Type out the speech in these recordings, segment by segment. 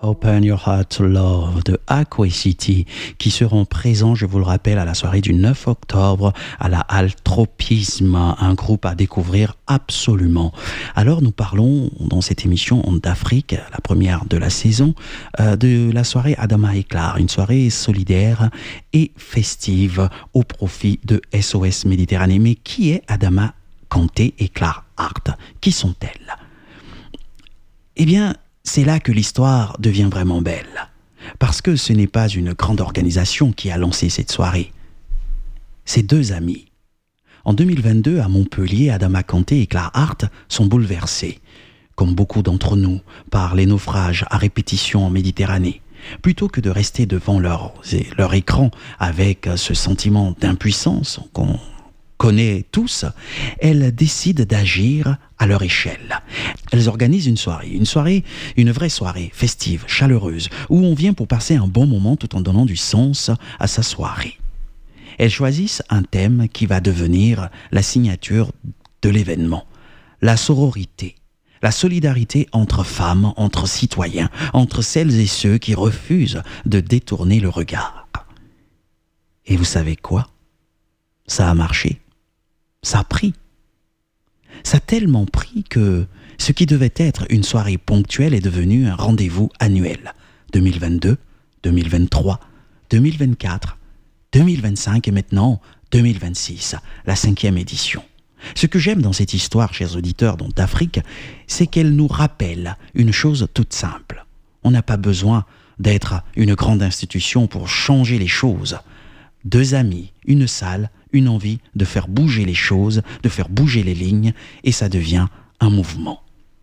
Open Your Heart to Love de Aqua City qui seront présents, je vous le rappelle, à la soirée du 9 octobre à la Halle Tropisme, un groupe à découvrir absolument. Alors nous parlons dans cette émission d'Afrique, la première de la saison, de la soirée Adama et Clare, une soirée solidaire et festive au profit de SOS Méditerranée. Mais qui est Adama Kanté et Clare Hart? Qui sont-elles? Eh bien, c'est là que l'histoire devient vraiment belle. Parce que ce n'est pas une grande organisation qui a lancé cette soirée. C'est deux amis. En 2022, à Montpellier, Adama Kanté et Clare Hart sont bouleversés, comme beaucoup d'entre nous, par les naufrages à répétition en Méditerranée. Plutôt que de rester devant leur écran avec ce sentiment d'impuissance qu'on connaît tous, elles décident d'agir à leur échelle. Elles organisent une vraie soirée festive, chaleureuse, où on vient pour passer un bon moment tout en donnant du sens à sa soirée. Elles choisissent un thème qui va devenir la signature de l'événement, la sororité, la solidarité entre femmes, entre citoyens, entre celles et ceux qui refusent de détourner le regard. Et vous savez quoi? Ça a marché. Ça a pris. Ça a tellement pris que ce qui devait être une soirée ponctuelle est devenu un rendez-vous annuel. 2022, 2023, 2024, 2025 et maintenant 2026, la 5e édition. Ce que j'aime dans cette histoire, chers auditeurs d'Afrique, c'est qu'elle nous rappelle une chose toute simple. On n'a pas besoin d'être une grande institution pour changer les choses. Deux amis, une salle, une envie de faire bouger les choses, de faire bouger les lignes, et ça devient un mouvement.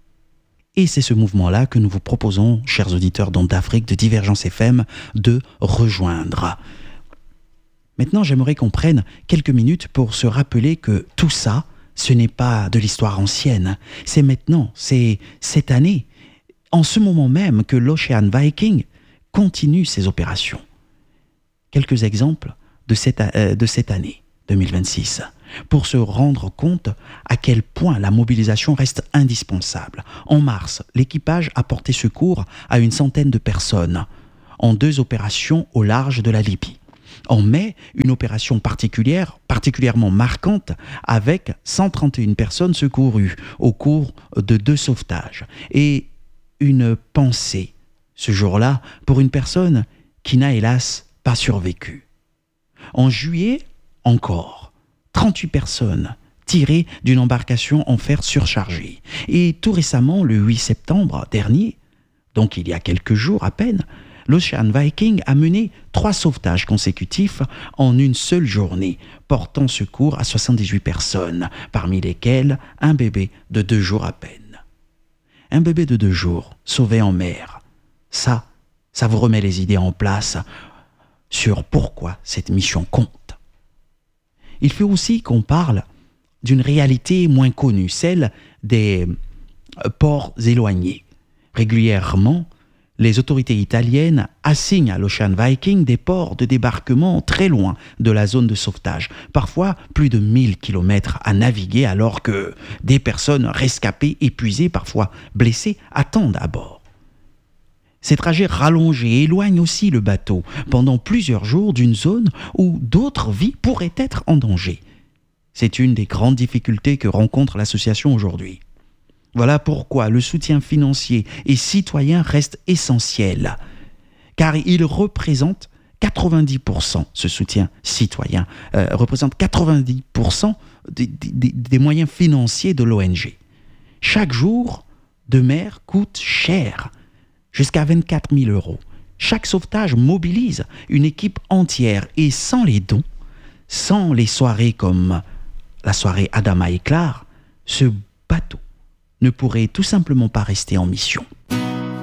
Et c'est ce mouvement-là que nous vous proposons, chers auditeurs d'Afrique, de Divergence FM, de rejoindre. Maintenant, j'aimerais qu'on prenne quelques minutes pour se rappeler que tout ça, ce n'est pas de l'histoire ancienne. C'est maintenant, c'est cette année, en ce moment même que l'Ocean Viking continue ses opérations. Quelques exemples de cette année 2026, pour se rendre compte à quel point la mobilisation reste indispensable. En mars, l'équipage a porté secours à une centaine de personnes en 2 opérations au large de la Libye. En mai, une opération particulièrement marquante avec 131 personnes secourues au cours de 2 sauvetages. Et une pensée, ce jour-là, pour une personne qui n'a hélas pas survécu. En juillet, encore, 38 personnes tirées d'une embarcation en fer surchargée. Et tout récemment, le 8 septembre dernier, donc il y a quelques jours à peine, l'Ocean Viking a mené 3 sauvetages consécutifs en une seule journée, portant secours à 78 personnes, parmi lesquelles un bébé de 2 jours à peine. Un bébé de 2 jours, sauvé en mer. Ça vous remet les idées en place sur pourquoi cette mission compte. Il faut aussi qu'on parle d'une réalité moins connue, celle des ports éloignés. Régulièrement, les autorités italiennes assignent à l'Ocean Viking des ports de débarquement très loin de la zone de sauvetage, parfois plus de 1000 km à naviguer alors que des personnes rescapées, épuisées, parfois blessées, attendent à bord. Ces trajets rallongés éloignent aussi le bateau pendant plusieurs jours d'une zone où d'autres vies pourraient être en danger. C'est une des grandes difficultés que rencontre l'association aujourd'hui. Voilà pourquoi le soutien financier et citoyen reste essentiel, car il représente 90%, ce soutien citoyen, représente 90% des moyens financiers de l'ONG. Chaque jour de mer coûte cher, jusqu'à 24 000 €. Chaque sauvetage mobilise une équipe entière et sans les dons, sans les soirées comme la soirée Adama et Clare, ce bateau ne pourrait tout simplement pas rester en mission.